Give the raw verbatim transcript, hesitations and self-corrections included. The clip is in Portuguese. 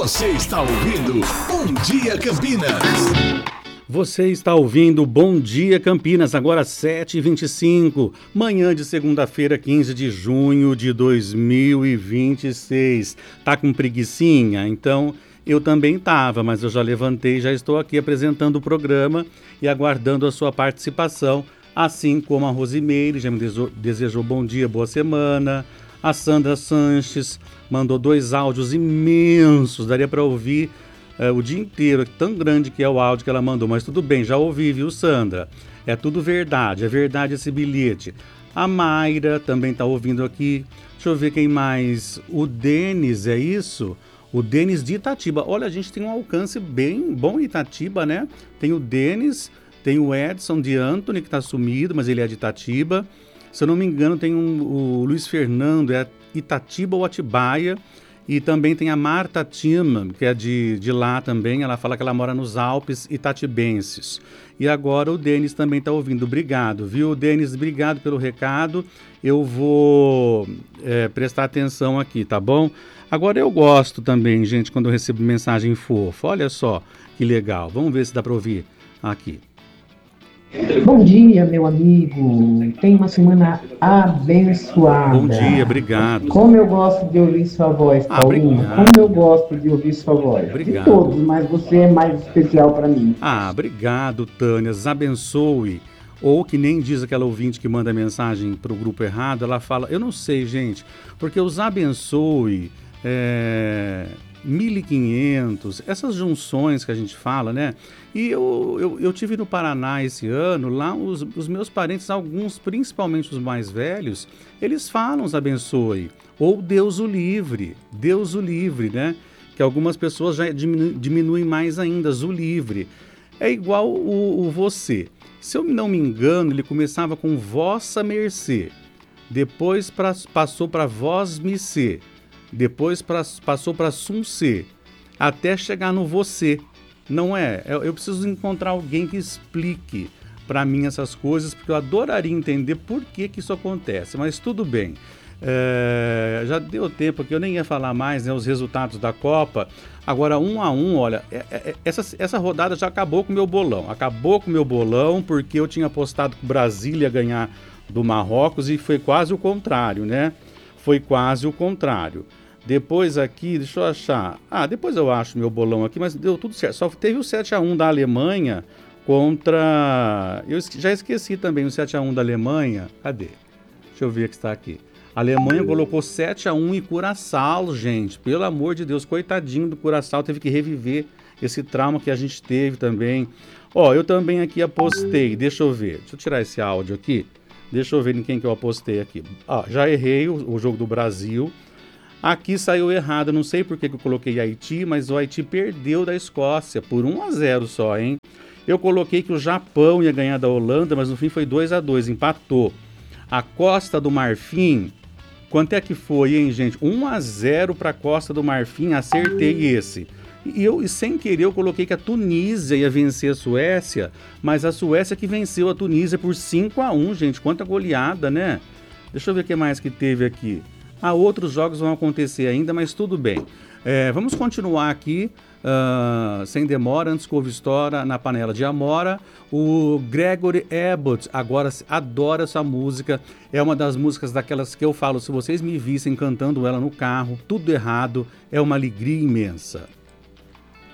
Você está ouvindo Bom Dia Campinas. Você está ouvindo Bom Dia Campinas, agora sete e vinte e cinco, manhã de segunda-feira, quinze de junho de dois mil e vinte e seis. Tá com preguicinha? Então, eu também tava, mas eu já levantei, já estou aqui apresentando o programa e aguardando a sua participação, assim como a Rosimeire já me desejou, desejou bom dia, boa semana. A Sandra Sanches mandou dois áudios imensos, daria para ouvir É, o dia inteiro, tão grande que é o áudio que ela mandou, mas tudo bem, já ouvi, viu, Sandra? É tudo verdade, é verdade esse bilhete. A Mayra também está ouvindo aqui. Deixa eu ver quem mais. O Denis, é isso? O Denis de Itatiba. Olha, a gente tem um alcance bem bom em Itatiba, né? Tem o Denis, tem o Edson de Antony, que está sumido, mas ele é de Itatiba. Se eu não me engano, tem um, o Luiz Fernando, é Itatiba ou Atibaia. E também tem a Marta Tima, que é de, de lá também. Ela fala que ela mora nos Alpes Itatibenses. E agora o Denis também está ouvindo. Obrigado, viu, Denis? Obrigado pelo recado. Eu vou é, prestar atenção aqui, tá bom? Agora eu gosto também, gente, quando eu recebo mensagem fofa. Olha só que legal. Vamos ver se dá para ouvir aqui. Bom dia, meu amigo. Tenha uma semana abençoada. Bom dia, obrigado. Como eu gosto de ouvir sua voz, Ah, Paulinho. obrigado. Como eu gosto de ouvir sua voz. Obrigado. De todos, mas você é mais especial para mim. Ah, obrigado, Tânia. Abençoe. Ou que nem diz aquela ouvinte que manda mensagem para o grupo errado, ela fala, eu não sei, gente, porque os abençoe, é, mil e quinhentos, essas junções que a gente fala, né? E eu, eu, eu tive no Paraná esse ano, lá os, os meus parentes, alguns, principalmente os mais velhos, eles falam os abençoe, ou Deus o livre, Deus o livre, né? Que algumas pessoas já diminu, diminuem mais ainda, o livre. É igual o, o você. Se eu não me engano, ele começava com vossa mercê, depois pra, passou para vós me ser, depois pra, passou para sum ser, até chegar no você. Não é? Eu, eu preciso encontrar alguém que explique para mim essas coisas, porque eu adoraria entender por que que isso acontece, mas tudo bem. É, já deu tempo aqui, eu nem ia falar mais, né, os resultados da Copa. Agora, um a um, olha, é, é, essa, essa rodada já acabou com o meu bolão. Acabou com o meu bolão, porque eu tinha apostado que o Brasil ia ganhar do Marrocos e foi quase o contrário, né? Foi quase o contrário. Depois aqui, deixa eu achar. Ah, depois eu acho meu bolão aqui, mas deu tudo certo. Só teve o sete a um da Alemanha contra... Eu já esqueci também o sete a um da Alemanha. Cadê? Deixa eu ver que está aqui. A Alemanha colocou sete a um em Curaçao, gente. Pelo amor de Deus, coitadinho do Curaçao, teve que reviver esse trauma que a gente teve também. Ó, eu também aqui apostei, deixa eu ver. Deixa eu tirar esse áudio aqui. Deixa eu ver em quem que eu apostei aqui. Ah, já errei o, o jogo do Brasil. Aqui saiu errado, não sei por que eu coloquei Haiti, mas o Haiti perdeu da Escócia por um a zero só, hein? Eu coloquei que o Japão ia ganhar da Holanda, mas no fim foi dois a dois, empatou. A Costa do Marfim, quanto é que foi, hein, gente? um a zero para a Costa do Marfim, acertei esse. E eu, e sem querer, eu coloquei que a Tunísia ia vencer a Suécia, mas a Suécia que venceu a Tunísia por cinco a um, gente. Quanta goleada, né? Deixa eu ver o que mais que teve aqui. Ah, outros jogos vão acontecer ainda, mas tudo bem. É, vamos continuar aqui, uh, sem demora, antes que ouve história na panela de Amora. O Gregory Abbott agora adora essa música. É uma das músicas daquelas que eu falo, se vocês me vissem cantando ela no carro, tudo errado, é uma alegria imensa.